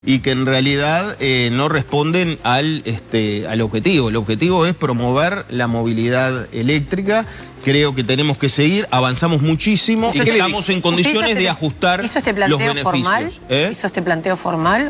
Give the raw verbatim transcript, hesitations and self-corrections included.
y que en realidad eh, no responden al, este, al objetivo. El objetivo es promover la movilidad eléctrica. Creo que tenemos que seguir, avanzamos muchísimo, ¿Y estamos en condiciones este, de ajustar ¿hizo este planteo los beneficios. formal? ¿Eh? ¿Hizo este planteo formal?